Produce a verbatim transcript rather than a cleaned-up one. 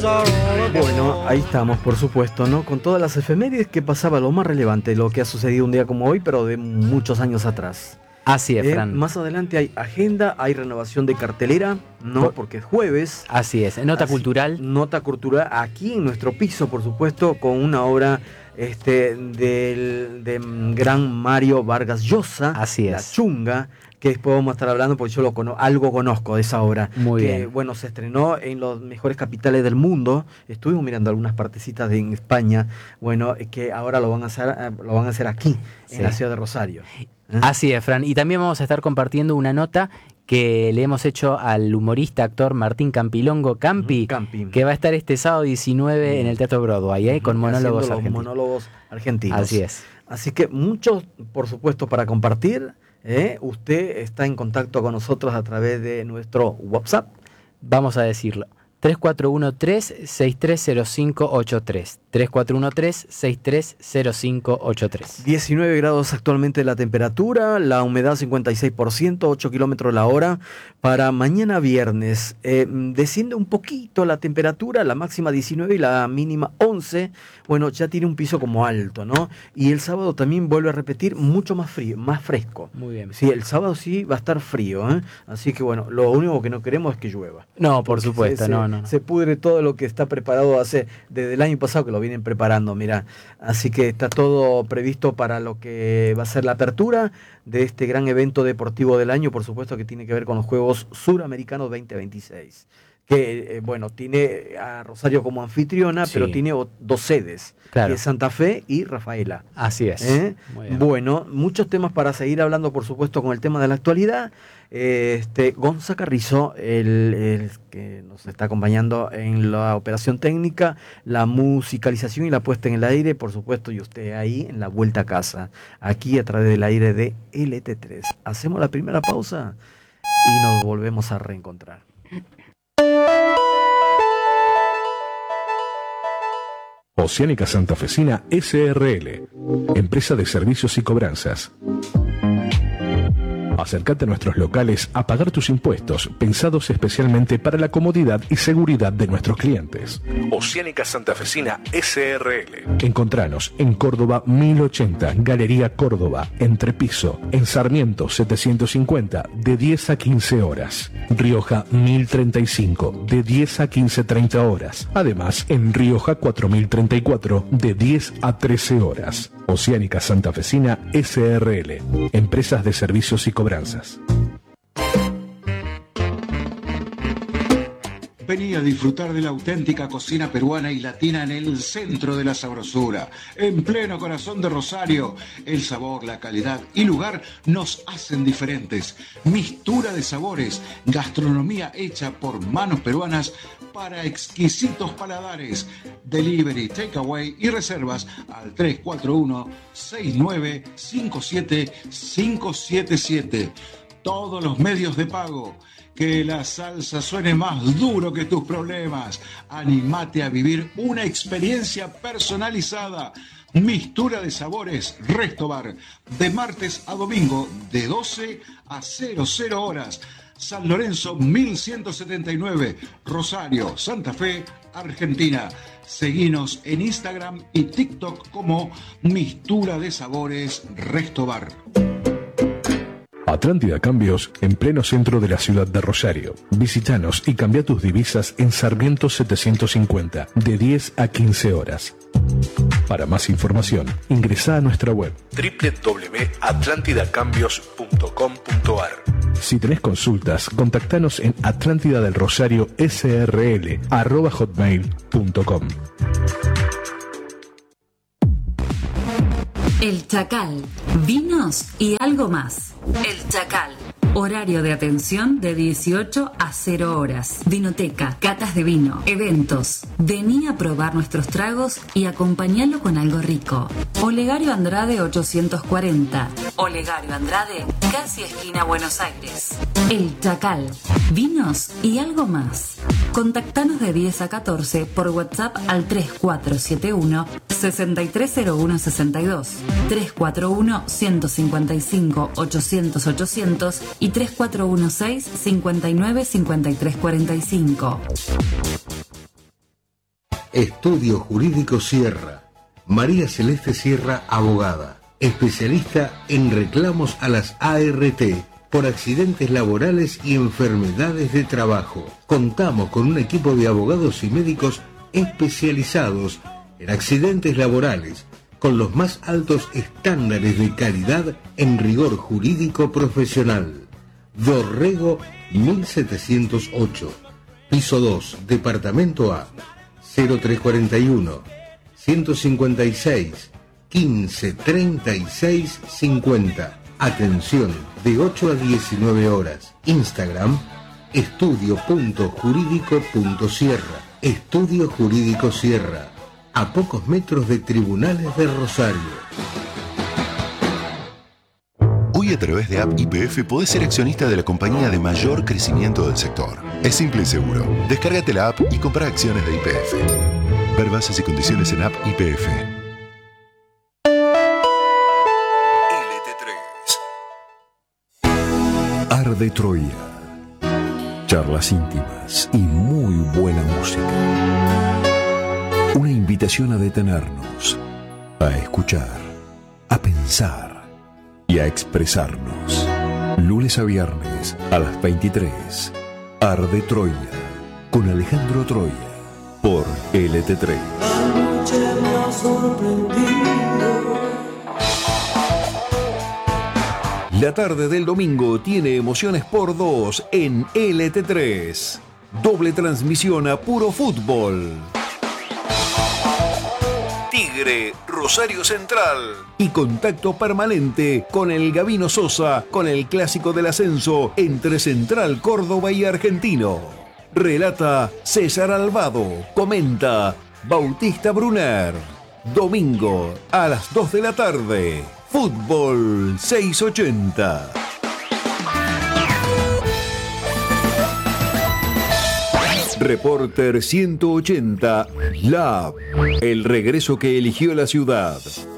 Bueno, ahí estamos, por supuesto, ¿no? Con todas las efemérides que pasaba, lo más relevante, lo que ha sucedido un día como hoy, pero de muchos años atrás. Así es, Eh, Fran. más adelante hay agenda, hay renovación de cartelera, ¿no? Por- Porque es jueves. Así es, nota Así- cultural. Nota cultural aquí en nuestro piso, por supuesto, con una obra este, del de gran Mario Vargas Llosa. Así La es. Chunga, que después vamos a estar hablando porque yo lo cono- algo conozco de esa obra. Muy que, bien. bueno, se estrenó en los mejores capitales del mundo. Estuvimos mirando algunas partecitas de, en España. Bueno, eh, que ahora lo van a hacer, eh, lo van a hacer aquí, Sí. en la ciudad de Rosario. ¿Eh? Así es, Fran. Y también vamos a estar compartiendo una nota que le hemos hecho al humorista, actor Martín Campilongo, Campi, Campi. que va a estar este sábado diecinueve en el Teatro Broadway, ¿eh? Con monólogos Haciendo los argentinos. monólogos argentinos. Así es. Así que muchos, por supuesto, para compartir. ¿eh? Usted está en contacto con nosotros a través de nuestro WhatsApp. Vamos a decirlo. tres cuatro uno tres, seis tres cero cinco ocho tres. tres cuatro uno tres, seis tres cero cinco ocho tres. diecinueve grados actualmente la temperatura, la humedad cincuenta y seis por ciento, ocho kilómetros la hora. Para mañana viernes eh, desciende un poquito la temperatura, la máxima diecinueve y la mínima once. Bueno, ya tiene un piso como alto, ¿no? Y el sábado también vuelve a repetir mucho más frío, más fresco. Muy bien. Sí, el sábado sí va a estar frío, ¿eh? Así que bueno, lo único que no queremos es que llueva. No, por Porque supuesto, se, no, se- no. no. se pudre todo lo que está preparado hace desde el año pasado que lo vienen preparando, mira. Así que está todo previsto para lo que va a ser la apertura de este gran evento deportivo del año, por supuesto que tiene que ver con los Juegos Suramericanos veinte veintiséis. Que, eh, bueno, tiene a Rosario como anfitriona, Sí. pero tiene o- dos sedes, Claro. que es Santa Fe y Rafaela. Así es. ¿Eh? Muy bien. Bueno, muchos temas para seguir hablando, por supuesto, con el tema de la actualidad. Eh, Este, Gonza Carrizo, el, el que nos está acompañando en la operación técnica, la musicalización y la puesta en el aire, por supuesto, y usted ahí en la vuelta a casa, aquí a través del aire de L T tres. Hacemos la primera pausa y nos volvemos a reencontrar. Oceánica Santafesina S R L, empresa de servicios y cobranzas. Acércate a nuestros locales a pagar tus impuestos, pensados especialmente para la comodidad y seguridad de nuestros clientes. Oceánica Santafesina S R L. Encontranos en Córdoba mil ochenta, Galería Córdoba, Entrepiso, en Sarmiento setecientos cincuenta, de diez a quince horas. Rioja mil treinta y cinco, de diez a quince treinta horas. Además, en Rioja cuatro mil treinta y cuatro, de diez a trece horas. Oceánica Santafesina S R L, empresas de servicios y cobranzas. Vení a disfrutar de la auténtica cocina peruana y latina en el centro de la sabrosura, en pleno corazón de Rosario. El sabor, la calidad y lugar nos hacen diferentes. Mistura de sabores, gastronomía hecha por manos peruanas para exquisitos paladares. Delivery, takeaway y reservas al tres cuatro uno, seis nueve cinco siete, cinco siete siete. Todos los medios de pago. Que la salsa suene más duro que tus problemas. Anímate a vivir una experiencia personalizada. Mistura de sabores Restobar. De martes a domingo, de doce a cero cero horas. San Lorenzo mil ciento setenta y nueve. Rosario, Santa Fe, Argentina. Seguinos en Instagram y TikTok como Mistura de Sabores Restobar. Atlántida Cambios, en pleno centro de la ciudad de Rosario. Visítanos y cambia tus divisas en Sarmiento setecientos cincuenta, de diez a quince horas. Para más información, ingresa a nuestra web doble u doble u doble u punto atlántida cambios punto com punto a r. Si tenés consultas, contactanos en atlántida del rosario s r l arroba hotmail punto com. El Chacal, vinos y algo más. El Chacal, horario de atención de dieciocho a cero horas. Vinoteca, catas de vino, eventos. Vení a probar nuestros tragos y acompañalo con algo rico. Olegario Andrade ochocientos cuarenta. Olegario Andrade, casi esquina Buenos Aires. El Chacal, vinos y algo más. Contactanos de diez a catorce por WhatsApp al tres cuatro siete uno, seis tres cero uno seis dos, tres cuatro uno, uno cinco cinco, ochocientos, ochocientos y tres cuatro uno seis, cinco nueve, cinco tres cuatro cinco. Estudio Jurídico Sierra. María Celeste Sierra, abogada, especialista en reclamos a las A R T por accidentes laborales y enfermedades de trabajo. Contamos con un equipo de abogados y médicos especializados en accidentes laborales, con los más altos estándares de calidad en rigor jurídico profesional. Dorrego mil setecientos ocho, piso dos, departamento A, cero tres cuarenta y uno, ciento cincuenta y seis, quince, treinta y seis, cincuenta. Atención de ocho a diecinueve horas. Instagram, estudio punto jurídico punto sierra. Estudio Jurídico Sierra, a pocos metros de Tribunales de Rosario. Hoy a través de App Y P F podés ser accionista de la compañía de mayor crecimiento del sector. Es simple y seguro. Descárgate la app y compra acciones de Y P F. Ver bases y condiciones en App Y P F. L T tres. Arde Troya. Charlas íntimas y muy buena música. Una invitación a detenernos, a escuchar, a pensar y a expresarnos. Lunes a viernes a las veintitrés. Arde Troya con Alejandro Troya por L T tres. Anoche me ha sorprendido. La tarde del domingo tiene emociones por dos en L T tres. Doble transmisión a puro fútbol. Tigre, Rosario Central. Y contacto permanente con el Gabino Sosa con el clásico del ascenso entre Central Córdoba y Argentino. Relata César Albado. Comenta Bautista Brunner. Domingo a las dos de la tarde. Fútbol seiscientos ochenta. Reporter ciento ochenta, Lab, el regreso que eligió la ciudad.